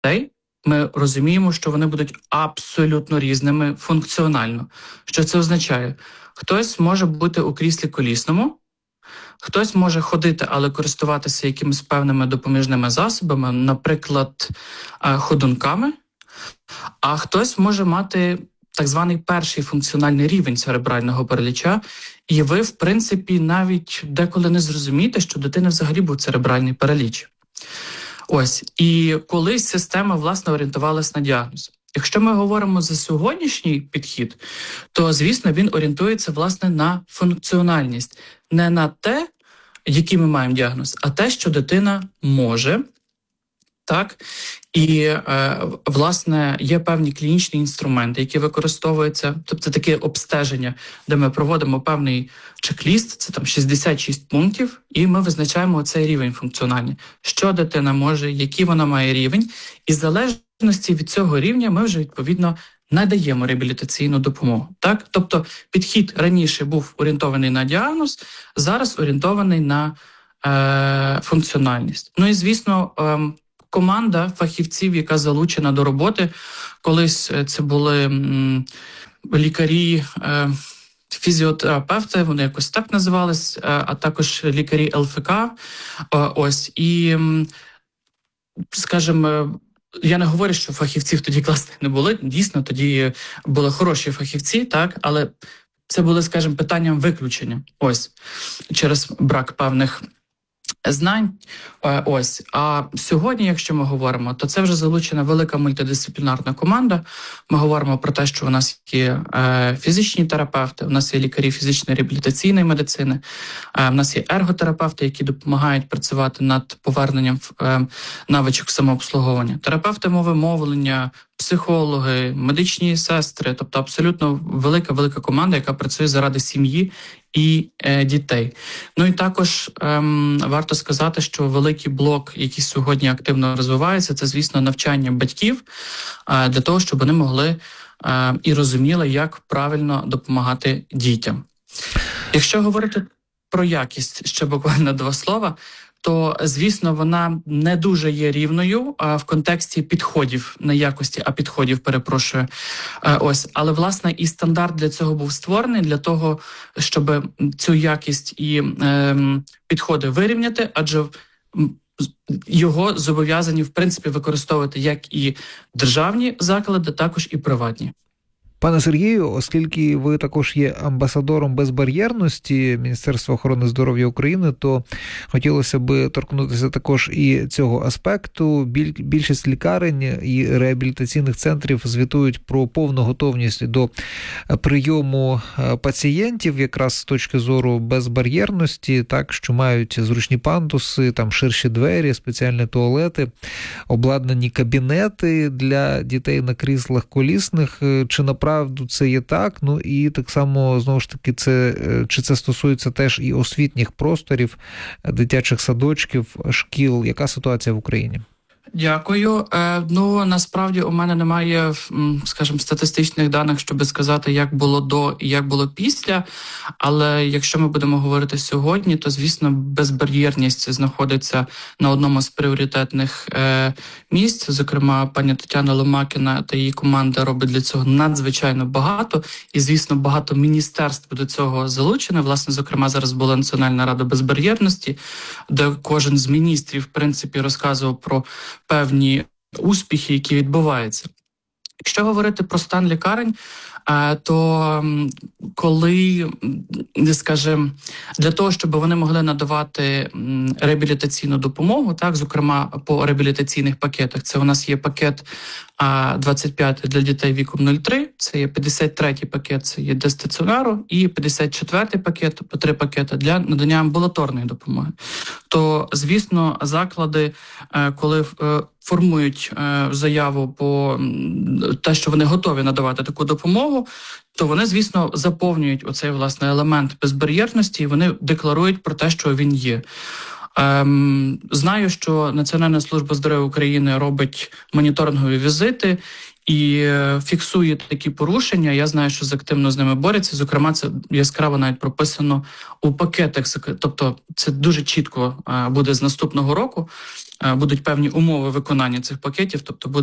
ми розуміємо, що вони будуть абсолютно різними функціонально. Що це означає? Хтось може бути у кріслі колісному, хтось може ходити, але користуватися якимись певними допоміжними засобами, наприклад, ходунками, а хтось може мати так званий перший функціональний рівень церебрального параліча, і ви, в принципі, навіть деколи не зрозумієте, що у дитини взагалі був церебральний параліч. Ось. І колись система, власне, орієнтувалась на діагноз. Якщо ми говоримо за сьогоднішній підхід, то, звісно, він орієнтується, власне, на функціональність. Не на те, який ми маємо діагноз, а те, що дитина може. Так? І, власне, є певні клінічні інструменти, які використовуються, тобто таке обстеження, де ми проводимо певний чек-ліст, це там 66 пунктів, і ми визначаємо цей рівень функціональний. Що дитина може, який вона має рівень, і в залежності від цього рівня ми вже, відповідно, надаємо реабілітаційну допомогу. Так? Тобто підхід раніше був орієнтований на діагноз, зараз орієнтований на функціональність. Ну і, звісно, команда фахівців, яка залучена до роботи, колись це були лікарі, фізіотерапевти, вони якось так називались, а також лікарі ЛФК. Ось. І, скажімо, я не говорю, що фахівців тоді класних не було. Дійсно, тоді були хороші фахівці, так, але це були, скажімо, питанням виключення. Ось. Через брак певних знань. Ось. А сьогодні, якщо ми говоримо, то це вже залучена велика мультидисциплінарна команда. Ми говоримо про те, що у нас є фізичні терапевти, у нас є лікарі фізичної реабілітаційної медицини, у нас є ерготерапевти, які допомагають працювати над поверненням навичок самообслуговування, терапевти мови мовлення, психологи, медичні сестри, тобто абсолютно велика команда, яка працює заради сім'ї і дітей. Ну і також варто сказати, що великий блок, який сьогодні активно розвивається, це, звісно, навчання батьків для того, щоб вони могли і розуміли, як правильно допомагати дітям. Якщо говорити про якість, ще буквально 2 слова, то, звісно, вона не дуже є рівною в контексті підходів, не якості, а підходів, перепрошую. Ось. Але, власне, і стандарт для цього був створений, для того, щоб цю якість і підходи вирівняти, адже його зобов'язані, в принципі, використовувати як і державні заклади, також і приватні. Пане Сергію, оскільки ви також є амбасадором безбар'єрності Міністерства охорони здоров'я України, то хотілося б торкнутися також і цього аспекту. Більшість лікарень і реабілітаційних центрів звітують про повну готовність до прийому пацієнтів якраз з точки зору безбар'єрності, так, що мають зручні пандуси, там ширші двері, спеціальні туалети, обладнані кабінети для дітей на кріслах колісних. Чи направду це є так? Ну і так само, знову ж таки, чи це стосується теж і освітніх просторів, дитячих садочків, шкіл? Яка ситуація в Україні? Дякую. Ну, насправді у мене немає, скажімо, статистичних даних, щоб сказати, як було до і як було після. Але якщо ми будемо говорити сьогодні, то, звісно, безбар'єрність знаходиться на одному з пріоритетних місць. Зокрема, пані Тетяна Ломакіна та її команда робить для цього надзвичайно багато. І, звісно, багато міністерств до цього залучено. Власне, зокрема, зараз була Національна рада безбар'єрності, де кожен з міністрів, в принципі, розказував про певні успіхи, які відбуваються. Якщо говорити про стан лікарень, то коли, скажімо, для того, щоб вони могли надавати реабілітаційну допомогу, так, зокрема по реабілітаційних пакетах, це у нас є пакет 25 для дітей віком 0,3, це є 53-й пакет, це є для стаціонару, і 54-й пакет, по 3 пакети для надання амбулаторної допомоги. То, звісно, заклади, коли формують заяву по те, що вони готові надавати таку допомогу, то вони, звісно, заповнюють оцей, власне, елемент безбар'єрності і вони декларують про те, що він є. Знаю, що Національна служба здоров'я України робить моніторингові візити і фіксує такі порушення. Я знаю, що активно з ними борються. Зокрема, це яскраво навіть прописано у пакетах. Тобто це дуже чітко буде з наступного року. будуть певні умови виконання цих пакетів, тобто буде